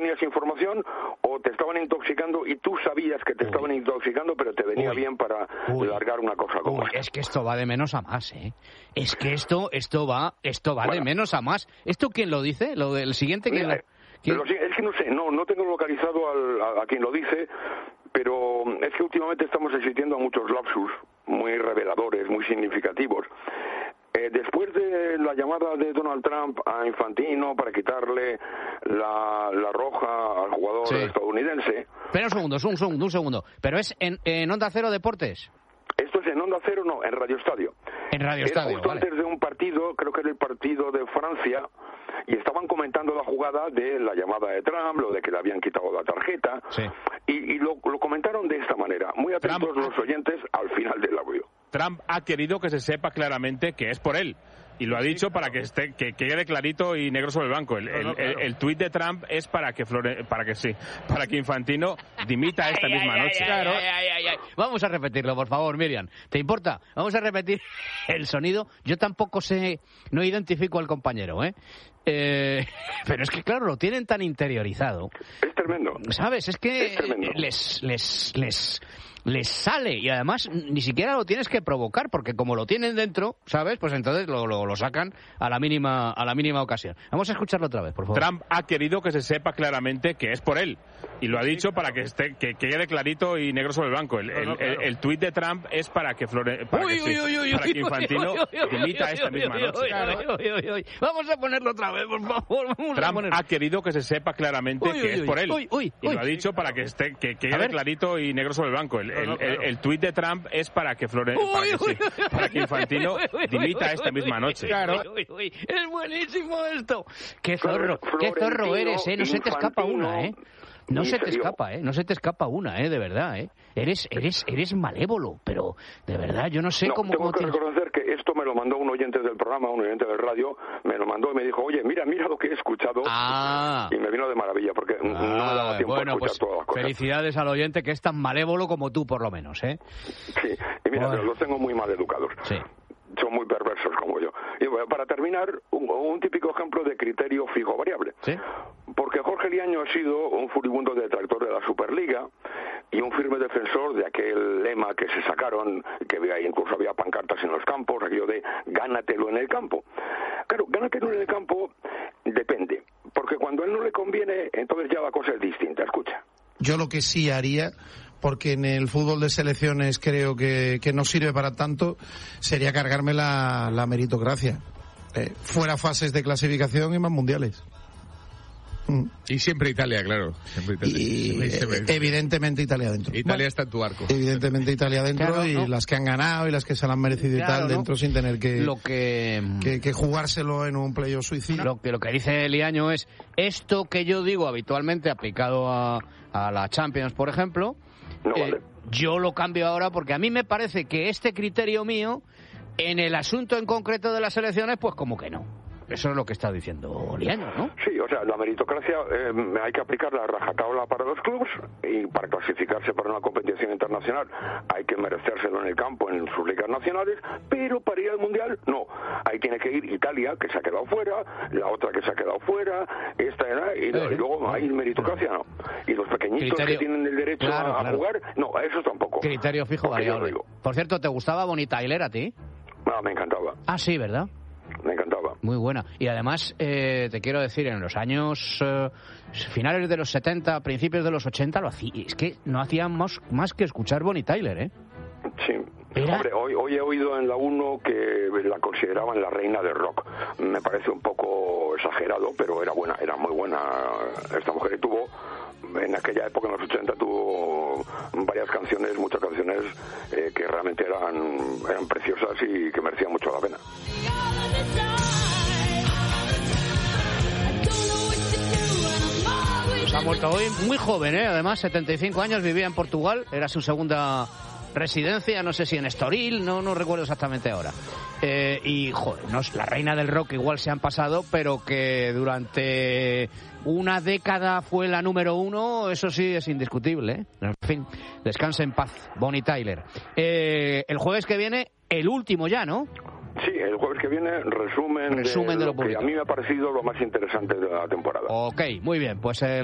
tenías información o te estaban intoxicando y tú sabías que te estaban intoxicando, pero te venía bien para largar una cosa como esta. Es que esto va de menos a más, ¿eh? Es que esto va de menos a más. ¿Esto quién lo dice? ¿Lo del siguiente? Mira, es que no sé, no tengo localizado a quien lo dice, pero es que últimamente estamos asistiendo a muchos lapsus muy reveladores, muy significativos. Después de la llamada de Donald Trump a Infantino para quitarle la roja al jugador estadounidense... Espera un segundo. ¿Pero es en Onda Cero Deportes? Esto es en Onda Cero, no, en Radio Estadio. En Radio Estadio, justo antes de un partido, creo que era el partido de Francia, y estaban comentando la jugada de la llamada de Trump, lo de que le habían quitado la tarjeta, y lo comentaron de esta manera, muy atentos los oyentes al final del audio. Trump ha querido que se sepa claramente que es por él. Y lo ha dicho para que quede clarito y negro sobre el blanco. El tuit de Trump es para que Infantino dimita esta misma noche. Vamos a repetirlo, por favor, Miriam. ¿Te importa? Vamos a repetir el sonido. Yo tampoco sé, no identifico al compañero, pero es que claro, lo tienen tan interiorizado. Es tremendo. ¿Sabes? Es que les sale, y además ni siquiera lo tienes que provocar, porque como lo tienen dentro, ¿sabes? Pues entonces lo sacan a la mínima ocasión. Vamos a escucharlo otra vez, por favor. Trump ha querido que se sepa claramente que es por él. Y lo ha dicho para que quede clarito y negro sobre el blanco. El tuit de Trump es para que Infantino dimita esta misma noche. Vamos a ponerlo otra vez, por favor. Trump ha querido que se sepa claramente que es por él. Y lo ha dicho para que quede clarito y negro sobre el blanco. El tuit de Trump es para que Infantino dimita esta misma noche. Es buenísimo esto. Qué zorro eres, no se te escapa una, No se te escapa una, de verdad, Eres malévolo, pero de verdad, yo no sé cómo... Tengo que reconocer que esto me lo mandó un oyente del programa, un oyente del radio, me lo mandó y me dijo, oye, mira lo que he escuchado, y me vino de maravilla, porque no me daba tiempo a escuchar todas las cosas. Felicidades al oyente que es tan malévolo como tú, por lo menos, Sí, y mira, los tengo muy mal educados. Sí. Son muy perversos como yo. Y bueno, para terminar, un típico ejemplo de criterio fijo variable. ¿Sí? Porque Jorge Liaño ha sido un furibundo detractor de la Superliga y un firme defensor de aquel lema que se sacaron, que incluso había pancartas en los campos, aquello de gánatelo en el campo. Claro, gánatelo en el campo depende, porque cuando a él no le conviene, entonces ya la cosa es distinta. Escucha. Yo lo que sí haría, porque en el fútbol de selecciones creo que no sirve para tanto, sería cargarme la meritocracia. Fuera fases de clasificación y más mundiales. Y siempre Italia, claro. Y evidentemente Italia dentro. Italia está en tu arco. Evidentemente Italia dentro, claro, y las que han ganado y las que se la han merecido, claro, y tal, dentro, sin tener que jugárselo en un playoff suicida. Lo que dice Liaño es esto que yo digo habitualmente aplicado a la Champions, por ejemplo. Vale. Yo lo cambio ahora porque a mí me parece que este criterio mío en el asunto en concreto de las elecciones, pues como que no. Eso es lo que está diciendo Liaño, ¿no? Sí, o sea, la meritocracia hay que aplicarla a rajatabla para los clubes, y para clasificarse para una competición internacional hay que merecérselo en el campo, en sus ligas nacionales, pero para ir al Mundial, no. Ahí tiene que ir Italia, que se ha quedado fuera, la otra que se ha quedado fuera, y luego hay meritocracia, no. Y los pequeñitos que tienen el derecho a jugar, no, a eso tampoco. Criterio fijo variable. Por cierto, ¿te gustaba Bonnie Tyler a ti? No, me encantaba. Ah, sí, ¿verdad? Me encantaba. Muy buena. Y además, te quiero decir, en los años finales de los 70, principios de los 80, es que no hacíamos más que escuchar Bonnie Tyler, Sí. Hombre, hoy he oído en la 1 que la consideraban la reina del rock. Me parece un poco exagerado, pero era buena, era muy buena esta mujer, y tuvo... En aquella época, en los 80, tuvo muchas canciones que realmente eran preciosas y que merecían mucho la pena. Se ha muerto hoy muy joven, además, 75 años, vivía en Portugal, era su segunda residencia, no sé si en Estoril, no recuerdo exactamente ahora. Y, joder, no es la reina del rock, igual se han pasado, pero que durante una década fue la número 1, eso sí es indiscutible, En fin, descanse en paz, Bonnie Tyler. El jueves que viene, el último ya, ¿no? Sí, el jueves que viene, resumen de lo que a mí me ha parecido lo más interesante de la temporada. Ok, muy bien, pues